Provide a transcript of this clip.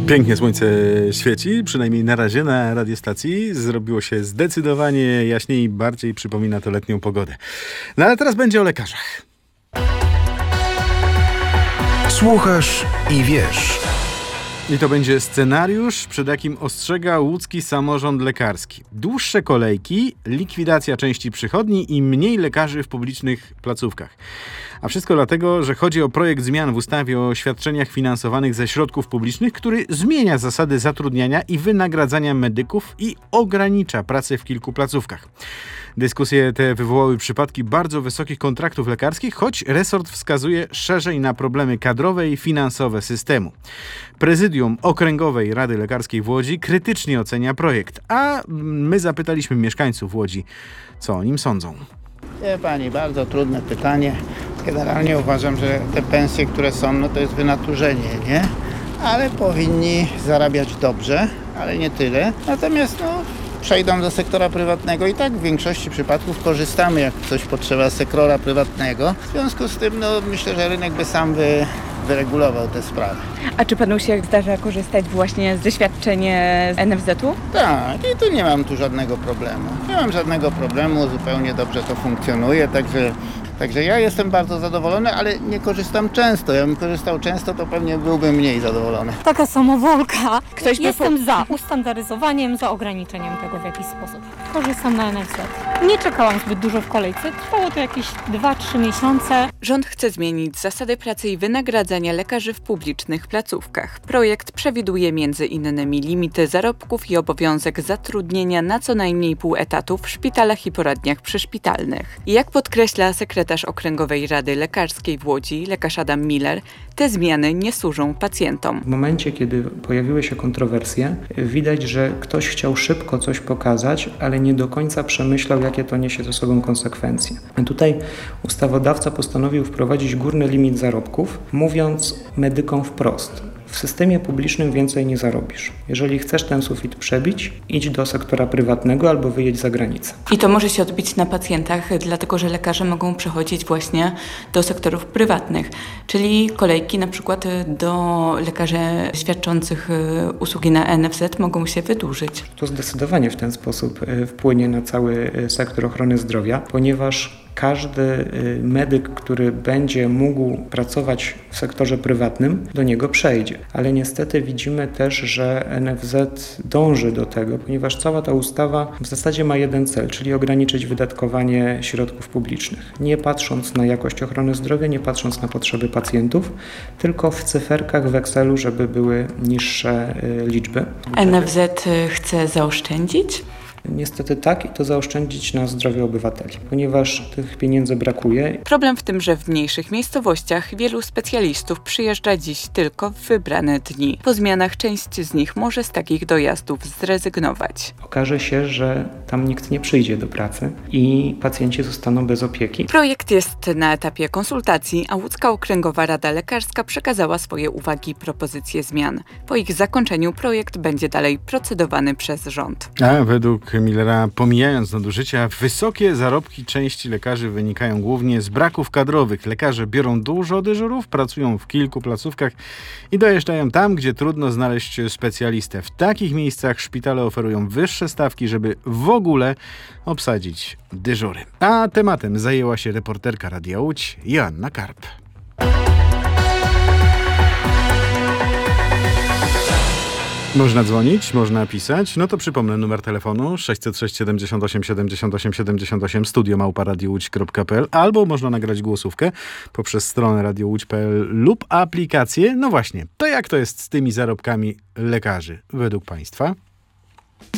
Pięknie słońce świeci, przynajmniej na razie na radiostacji. Zrobiło się zdecydowanie jaśniej i bardziej przypomina to letnią pogodę. No ale teraz będzie o lekarzach. Słuchasz i wiesz. I to będzie scenariusz, przed jakim ostrzega łódzki samorząd lekarski. Dłuższe kolejki, likwidacja części przychodni i mniej lekarzy w publicznych placówkach. A wszystko dlatego, że chodzi o projekt zmian w ustawie o świadczeniach finansowanych ze środków publicznych, który zmienia zasady zatrudniania i wynagradzania medyków i ogranicza pracę w kilku placówkach. Dyskusje te wywołały przypadki bardzo wysokich kontraktów lekarskich, choć resort wskazuje szerzej na problemy kadrowe i finansowe systemu. Prezydium Okręgowej Rady Lekarskiej w Łodzi krytycznie ocenia projekt, a my zapytaliśmy mieszkańców Łodzi, co o nim sądzą. Wie pani, bardzo trudne pytanie. Generalnie uważam, że te pensje, które są, no to jest wynaturzenie, nie? Ale powinni zarabiać dobrze, ale nie tyle. Natomiast przejdą do sektora prywatnego i tak w większości przypadków korzystamy, jak coś potrzeba z sektora prywatnego. W związku z tym myślę, że rynek by sam wyregulował te sprawy. A czy panu się zdarza korzystać właśnie ze świadczenia NFZ-u? Tak, i tu nie mam żadnego problemu. Nie mam żadnego problemu, zupełnie dobrze to funkcjonuje, Także ja jestem bardzo zadowolony, ale nie korzystam często. Jakbym korzystał często, to pewnie byłbym mniej zadowolony. Taka samowolka. Ktoś by Jestem za ustandaryzowaniem, za ograniczeniem tego w jakiś sposób. Korzystam na NFZ. Nie czekałam zbyt dużo w kolejce. Trwało to jakieś 2-3 miesiące. Rząd chce zmienić zasady pracy i wynagradzania lekarzy w publicznych placówkach. Projekt przewiduje m.in. limity zarobków i obowiązek zatrudnienia na co najmniej pół etatu w szpitalach i poradniach przyszpitalnych. Jak podkreśla sekretarz Okręgowej Rady Lekarskiej w Łodzi, lekarz Adam Miller, te zmiany nie służą pacjentom. W momencie, kiedy pojawiły się kontrowersje, widać, że ktoś chciał szybko coś pokazać, ale nie do końca przemyślał, jakie to niesie ze sobą konsekwencje. Tutaj ustawodawca postanowił wprowadzić górny limit zarobków, mówiąc medykom wprost: w systemie publicznym więcej nie zarobisz. Jeżeli chcesz ten sufit przebić, idź do sektora prywatnego albo wyjedź za granicę. I to może się odbić na pacjentach, dlatego że lekarze mogą przechodzić właśnie do sektorów prywatnych, czyli kolejki na przykład do lekarzy świadczących usługi na NFZ mogą się wydłużyć. To zdecydowanie w ten sposób wpłynie na cały sektor ochrony zdrowia, ponieważ każdy medyk, który będzie mógł pracować w sektorze prywatnym, do niego przejdzie. Ale niestety widzimy też, że NFZ dąży do tego, ponieważ cała ta ustawa w zasadzie ma jeden cel, czyli ograniczyć wydatkowanie środków publicznych. Nie patrząc na jakość ochrony zdrowia, nie patrząc na potrzeby pacjentów, tylko w cyferkach w Excelu, żeby były niższe liczby. NFZ chce zaoszczędzić? Niestety tak, i to zaoszczędzić na zdrowiu obywateli, ponieważ tych pieniędzy brakuje. Problem w tym, że w mniejszych miejscowościach wielu specjalistów przyjeżdża dziś tylko w wybrane dni. Po zmianach część z nich może z takich dojazdów zrezygnować. Okaże się, że tam nikt nie przyjdzie do pracy i pacjenci zostaną bez opieki. Projekt jest na etapie konsultacji, a Łódzka Okręgowa Rada Lekarska przekazała swoje uwagi i propozycje zmian. Po ich zakończeniu projekt będzie dalej procedowany przez rząd. A według Millera, pomijając nadużycia, wysokie zarobki części lekarzy wynikają głównie z braków kadrowych. Lekarze biorą dużo dyżurów, pracują w kilku placówkach i dojeżdżają tam, gdzie trudno znaleźć specjalistę. W takich miejscach szpitale oferują wyższe stawki, żeby w ogóle obsadzić dyżury. A tematem zajęła się reporterka Radia Łódź Joanna Karp. Można dzwonić, można pisać. No to przypomnę numer telefonu 606 78 78 78 studio@radiołódź.pl albo można nagrać głosówkę poprzez stronę radiołódź.pl lub aplikację. No właśnie, to jak to jest z tymi zarobkami lekarzy według Państwa?